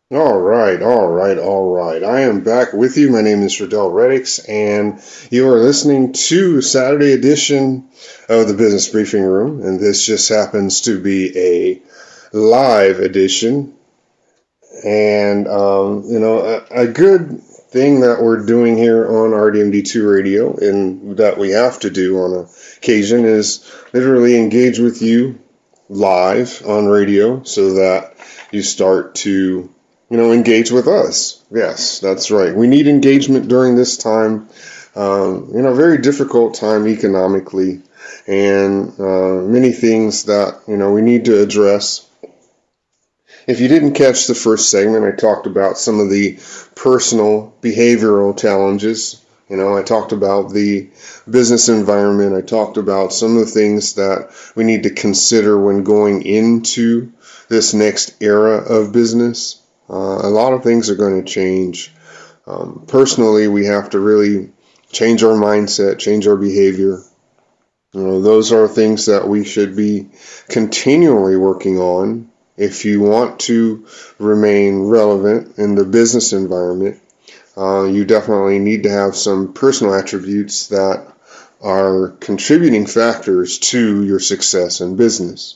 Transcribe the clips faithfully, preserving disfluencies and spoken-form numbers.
All right, all right, all right. I am back with you. My name is Riddell Reddix, and you are listening to Saturday edition of the Business Briefing Room. And this just happens to be a live edition. And, um, you know, a, a good thing that we're doing here on R D M D two Radio and that we have to do on occasion is literally engage with you live on radio so that you start to you know, engage with us. Yes, that's right. We need engagement during this time. Um, you know, very difficult time economically, and uh, many things that you know we need to address. If you didn't catch the first segment, I talked about some of the personal behavioral challenges. You know, I talked about the business environment. I talked about some of the things that we need to consider when going into this next era of business. Uh, a lot of things are going to change. Um, personally, we have to really change our mindset, change our behavior. You know, those are things that we should be continually working on if you want to remain relevant in the business environment. Uh, you definitely need to have some personal attributes that are contributing factors to your success in business.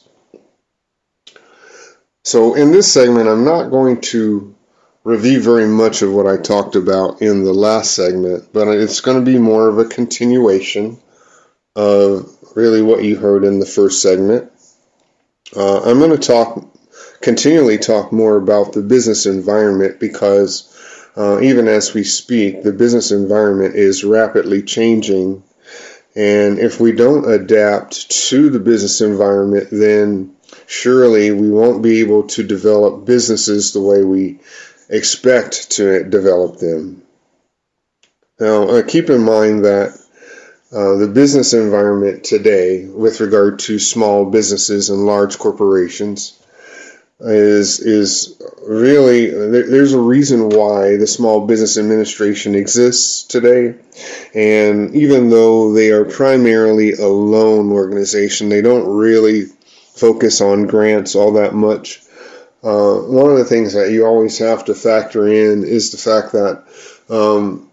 So in this segment, I'm not going to review very much of what I talked about in the last segment, but it's going to be more of a continuation of really what you heard in the first segment. Uh, I'm going to talk, continually talk more about the business environment because uh, even as we speak, the business environment is rapidly changing. And if we don't adapt to the business environment, then surely we won't be able to develop businesses the way we expect to develop them. Now, uh, keep in mind that uh, the business environment today, with regard to small businesses and large corporations, is is really there, there's a reason why the Small Business Administration exists today. And even though they are primarily a loan organization, they don't really focus on grants all that much. Uh, one of the things that you always have to factor in is the fact that um,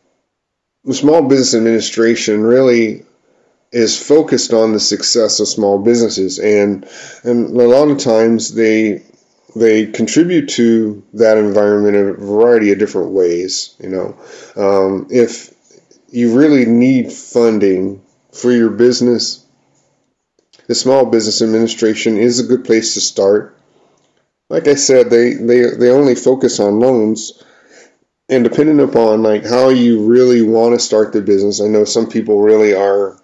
the Small Business Administration really is focused on the success of small businesses, and and a lot of times they they contribute to that environment in a variety of different ways. You know, um, if you really need funding for your business, the Small Business Administration is a good place to start. Like I said, they, they, they only focus on loans, and depending upon like how you really want to start the business, I know some people really are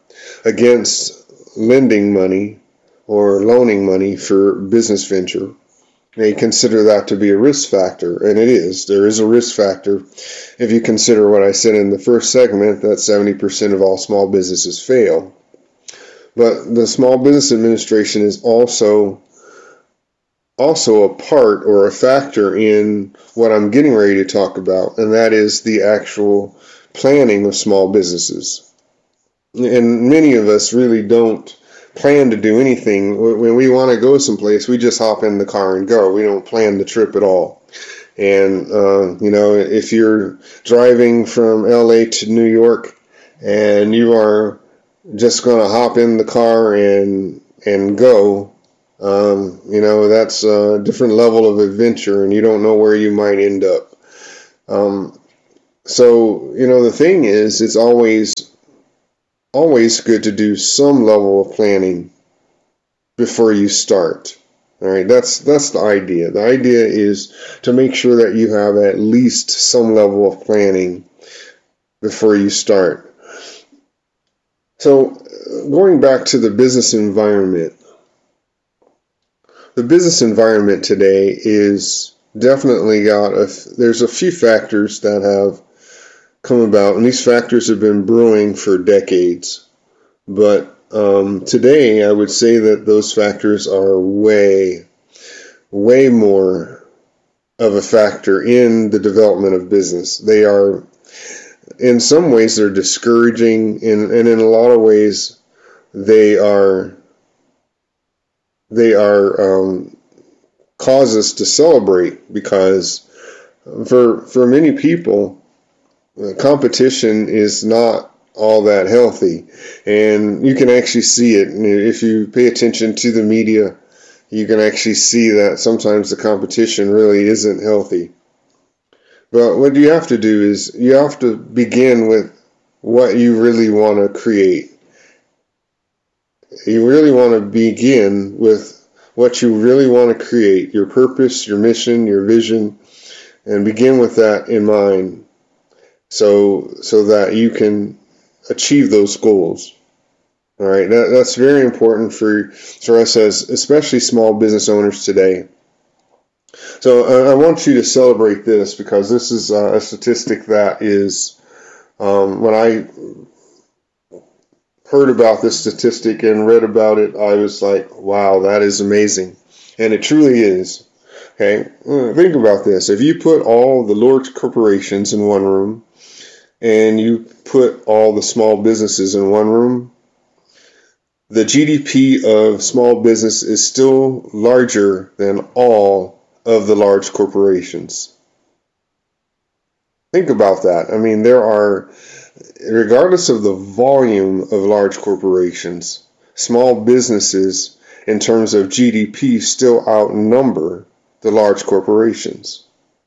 against lending money or loaning money for business venture. They consider that to be a risk factor, and it is. There is a risk factor if you consider what I said in the first segment, that seventy percent of all small businesses fail. But the Small Business Administration is also also a part or a factor in what I'm getting ready to talk about, and that is the actual planning of small businesses. And many of us really don't plan to do anything. When we want to go someplace, we just hop in the car and go. We don't plan the trip at all. And, uh, you know, if you're driving from L A to New York and you are just going to hop in the car and and go, um, you know, that's a different level of adventure, and you don't know where you might end up. Um, so, you know, the thing is, it's always always good to do some level of planning before you start. All right, that's that's the idea. The idea is to make sure that you have at least some level of planning before you start. So, going back to the business environment, the business environment today is definitely got a, there's a few factors that have come about, and these factors have been brewing for decades. But um, today, I would say that those factors are way, way more of a factor in the development of business. They are, in some ways, they're discouraging, and, and in a lot of ways, they are they are um, cause us to celebrate because for for many people, uh, competition is not all that healthy, and you can actually see it. And if you pay attention to the media, you can actually see that sometimes the competition really isn't healthy. But what you have to do is you have to begin with what you really want to create. You really want to begin with what you really want to create, your purpose, your mission, your vision, and begin with that in mind so so that you can achieve those goals. All right, that, that's very important for, for us as especially small business owners today. So uh, I want you to celebrate this, because this is uh, a statistic that is, um, when I heard about this statistic and read about it, I was like, wow, that is amazing. And it truly is. Okay, think about this. If you put all the large corporations in one room and you put all the small businesses in one room, the G D P of small business is still larger than all of the large corporations. Think about that. I mean, there are, regardless of the volume of large corporations, small businesses in terms of G D P still outnumber the large corporations.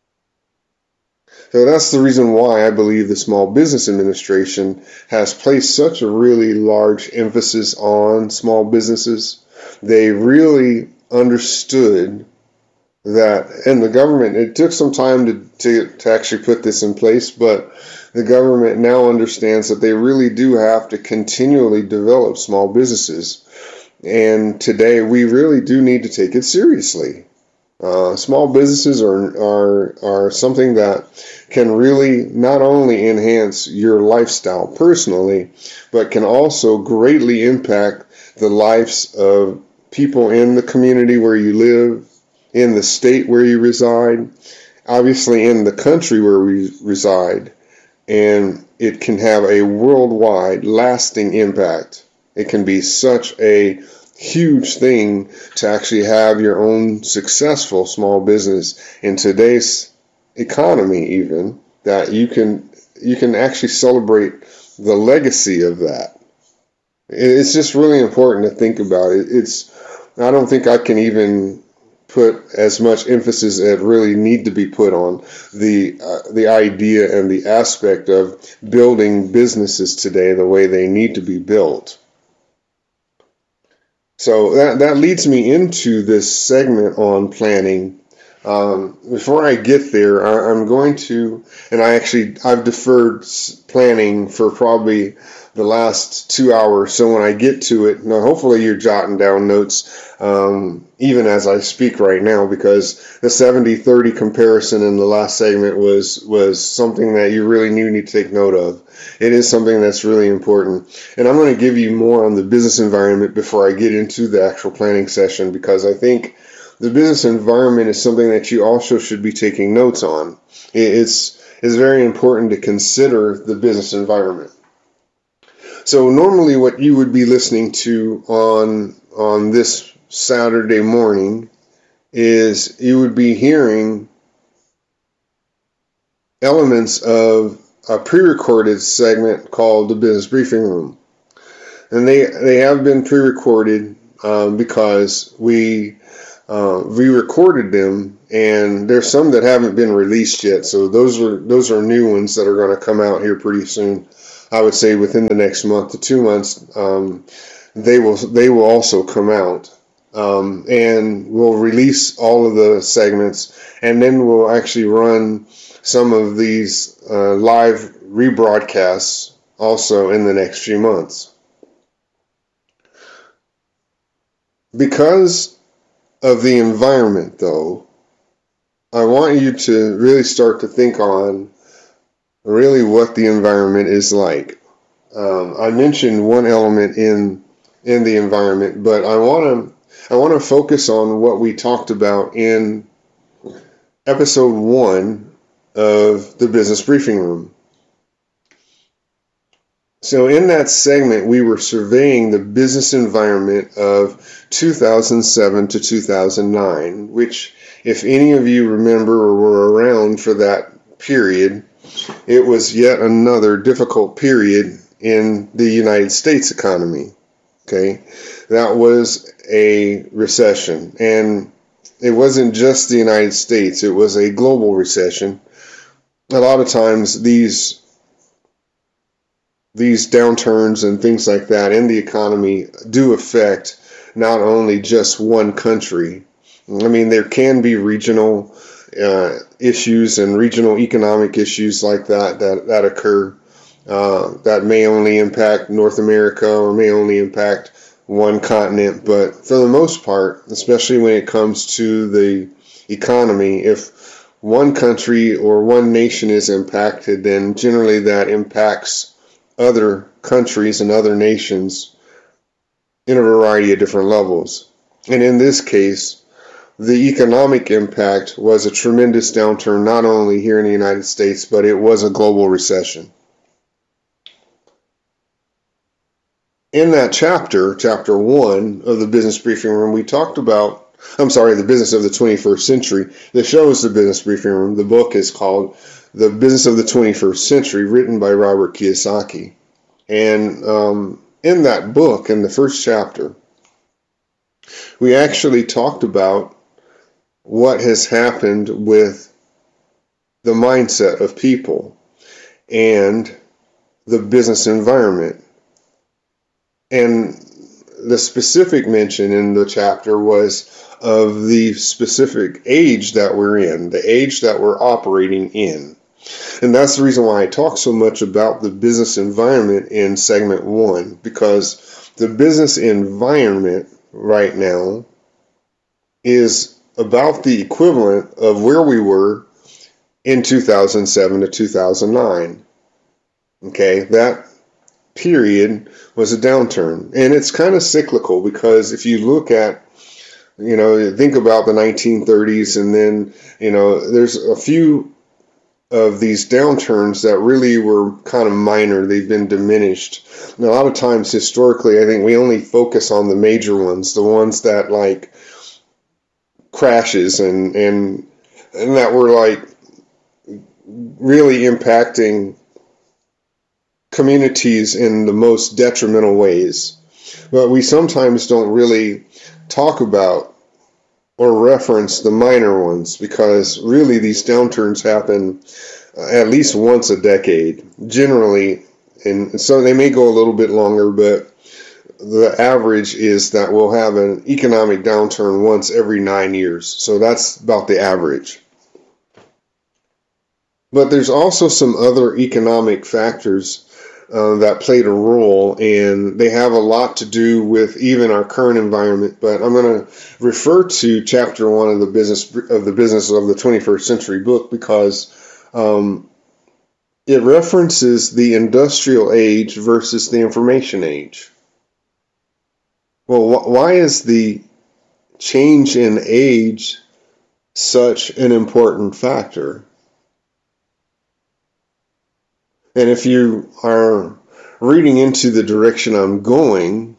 So that's the reason why I believe the Small Business Administration has placed such a really large emphasis on small businesses. They really understood that, and the government, it took some time to, to, to actually put this in place, but the government now understands that they really do have to continually develop small businesses. And today we really do need to take it seriously. Uh, small businesses are, are, are something that can really not only enhance your lifestyle personally, but can also greatly impact the lives of people in the community where you live, in the state where you reside, obviously in the country where we reside, and it can have a worldwide lasting impact. It can be such a huge thing to actually have your own successful small business in today's economy, even, that you can you can actually celebrate the legacy of that. It's just really important to think about it. It's I don't think I can even put as much emphasis as really need to be put on the uh, the idea and the aspect of building businesses today the way they need to be built. So that, that leads me into this segment on planning. Um, before I get there, I, I'm going to, and I actually, I've deferred planning for probably the last two hours. So when I get to it, now hopefully you're jotting down notes, um, even as I speak right now, because the seventy thirty comparison in the last segment was, was something that you really knew need to take note of. It is something that's really important. And I'm going to give you more on the business environment before I get into the actual planning session, because I think the business environment is something that you also should be taking notes on. It's, it's very important to consider the business environment. So normally what you would be listening to on, on this Saturday morning is you would be hearing elements of a pre-recorded segment called the Business Briefing Room. And they, they have been pre-recorded um, because we uh, re-recorded them, and there's some that haven't been released yet. So those are those are new ones that are going to come out here pretty soon. I would say within the next month to two months, um, they will they will also come out, um, and we'll release all of the segments, and then we'll actually run some of these uh, live rebroadcasts also in the next few months. Because of the environment, though, I want you to really start to think on really what the environment is like. Um, I mentioned one element in in the environment, but I want to I want to focus on what we talked about in episode one of the Business Briefing Room. So in that segment, we were surveying the business environment of two thousand seven to two thousand nine, which if any of you remember or were around for that period, it was yet another difficult period in the United States economy. Okay, that was a recession, and it wasn't just the United States, it was a global recession. A lot of times these these downturns and things like that in the economy do affect not only just one country. I mean, there can be regional uh, issues and regional economic issues like that that, that occur uh, that may only impact North America or may only impact one continent. But for the most part, especially when it comes to the economy, if one country or one nation is impacted, then generally that impacts other countries and other nations in a variety of different levels. And in this case, the economic impact was a tremendous downturn, not only here in the United States, but it was a global recession. In that chapter, chapter one of the Business Briefing Room, we talked about, I'm sorry, the business of the twenty-first century. The show is the Business Briefing Room. The book is called The Business of the twenty-first century, written by Robert Kiyosaki. And um, in that book, in the first chapter, we actually talked about what has happened with the mindset of people and the business environment. And the specific mention in the chapter was of the specific age that we're in, the age that we're operating in. And that's the reason why I talk so much about the business environment in segment one, because the business environment right now is about the equivalent of where we were in two thousand seven to two thousand nine. Okay, that period was a downturn, and it's kind of cyclical, because if you look at, you know, think about the nineteen thirties, and then, you know, there's a few of these downturns that really were kind of minor. They've been diminished. And a lot of times historically, I think we only focus on the major ones, the ones that like crashes and and and that were like really impacting communities in the most detrimental ways. But we sometimes don't really talk about or reference the minor ones, because really these downturns happen at least once a decade, generally, and so they may go a little bit longer, but the average is that we'll have an economic downturn once every nine years. So that's about the average. But there's also some other economic factors Uh, that played a role, and they have a lot to do with even our current environment. But I'm going to refer to chapter one of the business of the business of the twenty-first century book, because um, it references the industrial age versus the information age. Well, wh- why is the change in age such an important factor? And if you are reading into the direction I'm going,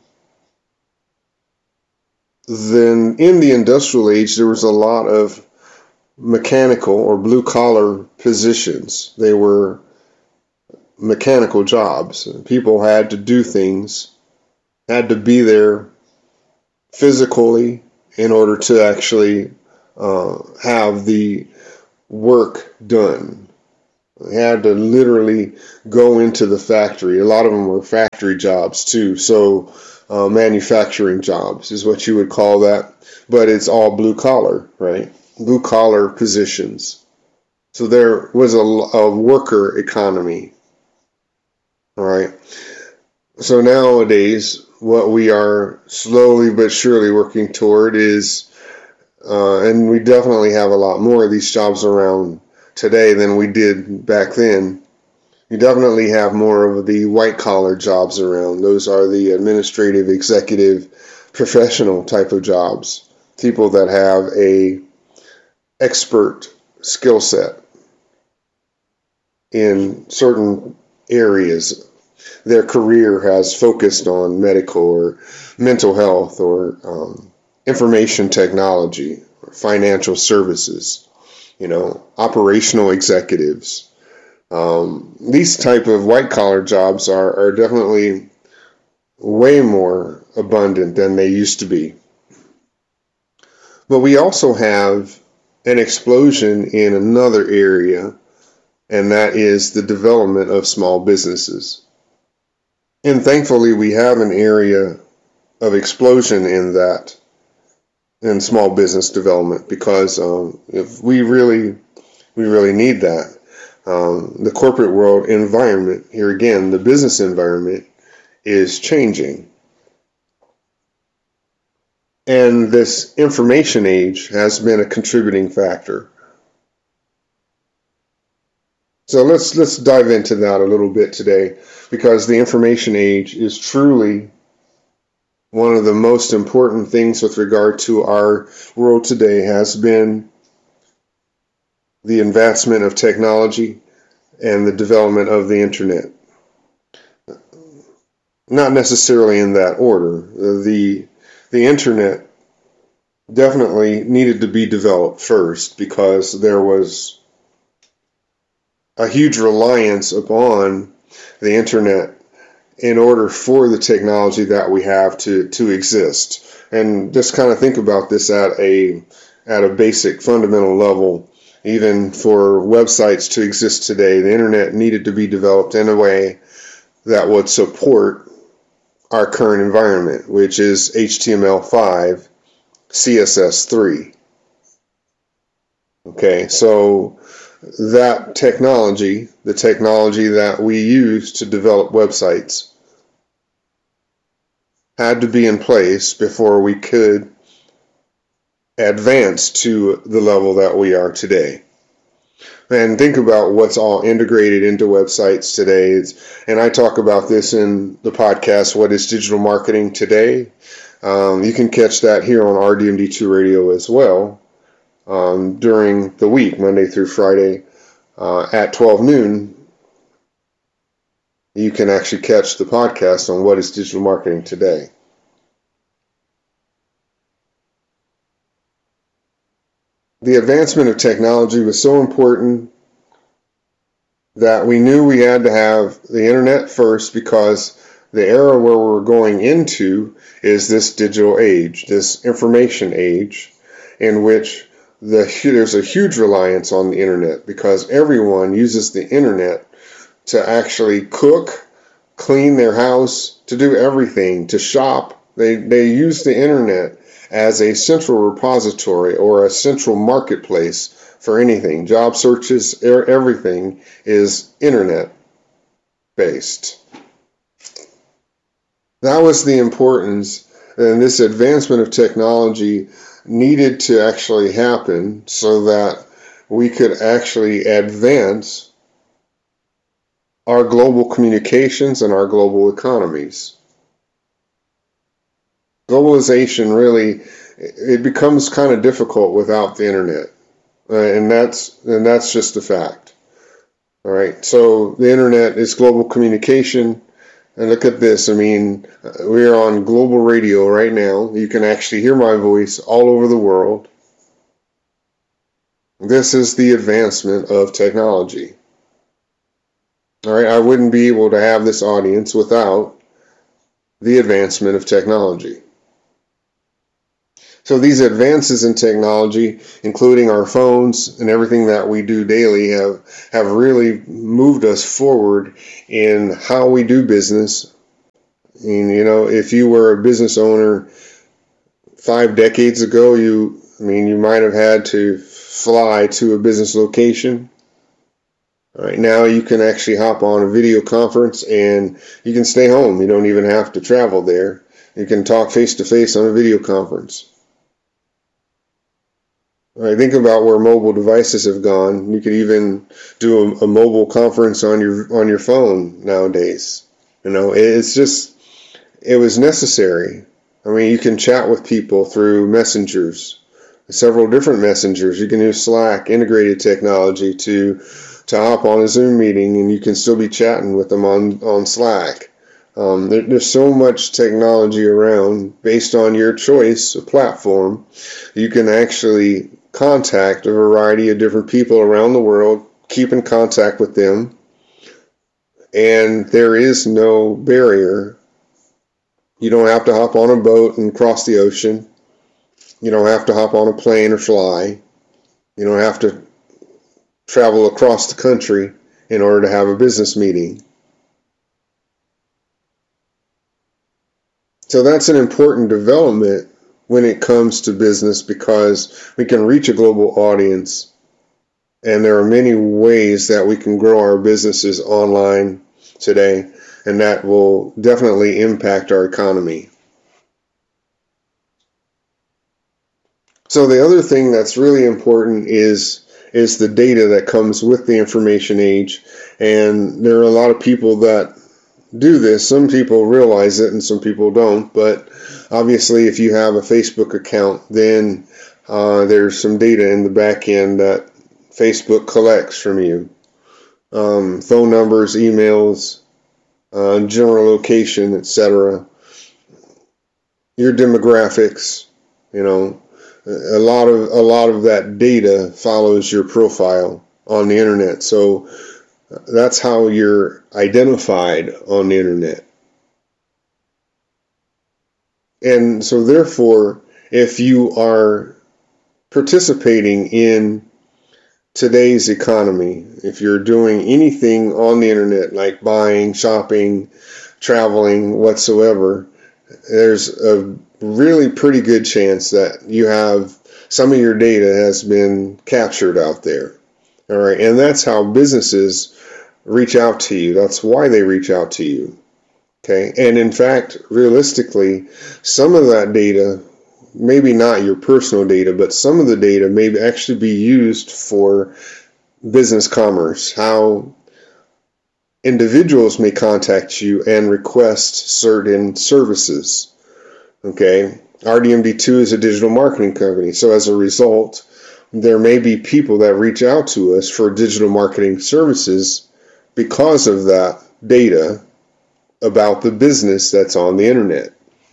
then in the industrial age, there was a lot of mechanical or blue-collar positions. They were mechanical jobs. People had to do things, had to be there physically in order to actually uh, have the work done. They had to literally go into the factory. A lot of them were factory jobs too. So uh, manufacturing jobs is what you would call that. But it's all blue collar, right? Blue collar positions. So there was a, a worker economy. All right. So nowadays, what we are slowly but surely working toward is, uh, and we definitely have a lot more of these jobs around today than we did back then. You definitely have more of the white collar jobs around. Those are the administrative, executive, professional type of jobs. People that have a expert skill set in certain areas. Their career has focused on medical or mental health or um, information technology, financial services, you know, operational executives. Um, these type of white collar jobs are, are definitely way more abundant than they used to be. But we also have an explosion in another area, and that is the development of small businesses. And thankfully, we have an area of explosion in that, in small business development, because um, if we really, we really need that. Um, the corporate world environment, here again, the business environment is changing. And this information age has been a contributing factor. So let's let's dive into that a little bit today, because the information age is truly one of the most important things with regard to our world today. Has been the advancement of technology and the development of the internet. Not necessarily in that order. The the internet definitely needed to be developed first, because there was a huge reliance upon the internet in order for the technology that we have to, to exist. And just kind of think about this at a at a basic fundamental level. Even for websites to exist today, the internet needed to be developed in a way that would support our current environment, which is H T M L five, C S S three. Okay, so that technology, the technology that we use to develop websites, had to be in place before we could advance to the level that we are today. And think about what's all integrated into websites today. It's, and I talk about this in the podcast, What is Digital Marketing Today? Um, you can catch that here on R D M D two Radio as well um, during the week, Monday through Friday uh, at twelve noon. You can actually catch the podcast on What is Digital Marketing Today. The advancement of technology was so important that we knew we had to have the internet first, because the era where we're going into is this digital age, this information age, in which the, there's a huge reliance on the internet, because everyone uses the internet to actually cook, clean their house, to do everything, to shop. They, they use the internet as a central repository or a central marketplace for anything. Job searches, everything is internet based. That was the importance, and this advancement of technology needed to actually happen so that we could actually advance our global communications and our global economies. Globalization really, it becomes kind of difficult without the internet, uh, and that's and that's just a fact. All right, so the internet is global communication, and look at this. I mean, we're on global radio right now. You can actually hear my voice all over the world. This is the advancement of technology. All right, I wouldn't be able to have this audience without the advancement of technology. So these advances in technology, including our phones and everything that we do daily, have, have really moved us forward in how we do business. And, you know, if you were a business owner five decades ago, you, I mean, you might have had to fly to a business location. All right, now you can actually hop on a video conference and you can stay home. You don't even have to travel there. You can talk face to face on a video conference. All right, think about where mobile devices have gone. You could even do a, a mobile conference on your on your phone nowadays. You know, it's just, it was necessary. I mean, you can chat with people through messengers, several different messengers. You can use Slack, integrated technology to to hop on a Zoom meeting, and you can still be chatting with them on, on Slack. Um, there, there's so much technology around. Based on your choice of platform, you can actually contact a variety of different people around the world, keep in contact with them, and there is no barrier. You don't have to hop on a boat and cross the ocean. You don't have to hop on a plane or fly. You don't have to travel across the country in order to have a business meeting. So that's an important development when it comes to business, because we can reach a global audience, and there are many ways that we can grow our businesses online today, and that will definitely impact our economy. So the other thing that's really important is is the data that comes with the information age, and there are a lot of people that do this. Some people realize it and some people don't, but obviously if you have a Facebook account, then uh, there's some data in the back end that Facebook collects from you. Um, phone numbers, emails, uh, general location, et cetera. Your demographics, you know, a lot of a lot of that data follows your profile on the internet. So that's how you're identified on the internet. And so therefore, if you are participating in today's economy, if you're doing anything on the internet like buying, shopping, traveling, whatsoever, there's a really pretty good chance that you have some of your data has been captured out there. All right, and that's how businesses reach out to you. That's why they reach out to you. Okay, and in fact, realistically, some of that data, maybe not your personal data, but some of the data may actually be used for business commerce, how individuals may contact you and request certain services. Okay, R D M D two is a digital marketing company, so as a result, there may be people that reach out to us for digital marketing services because of that data about the business that's on the internet.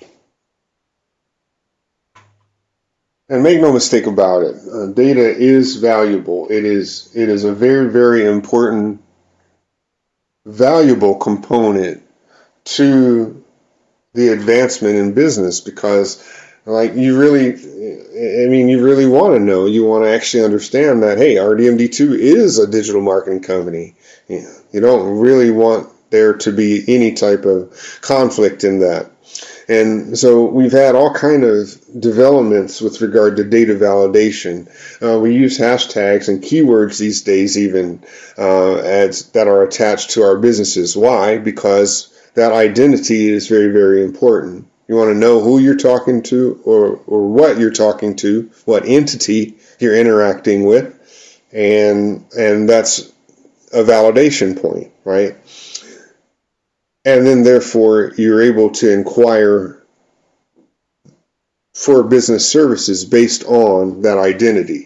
And make no mistake about it, uh, data is valuable. It is it is a very, very important, valuable component to the advancement in business, because like you really, I mean, you really want to know, you want to actually understand that, hey, R D M D two is a digital marketing company. You don't really want there to be any type of conflict in that. And so we've had all kind of developments with regard to data validation. Uh, we use hashtags and keywords these days even uh, as that are attached to our businesses. Why? Because that identity is very, very important. You want to know who you're talking to, or, or what you're talking to, what entity you're interacting with, and and that's a validation point, right? And then therefore you're able to inquire for business services based on that identity.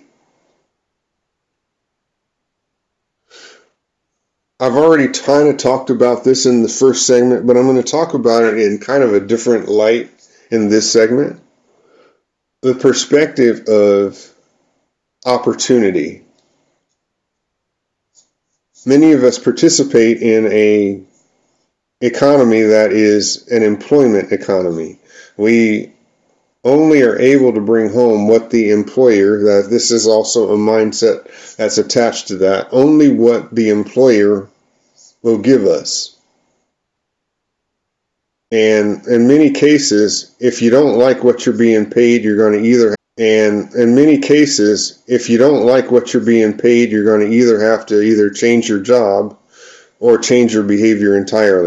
I've already kind of talked about this in the first segment, but I'm going to talk about it in kind of a different light in this segment. The perspective of opportunity. Many of us participate in a economy that is an employment economy. We only are able to bring home what the employer, that this is also a mindset that's attached to that, only what the employer will give us. And in many cases, if you don't like what you're being paid, you're going to either and in many cases, if you don't like what you're being paid, you're going to either have to either change your job or change your behavior entirely.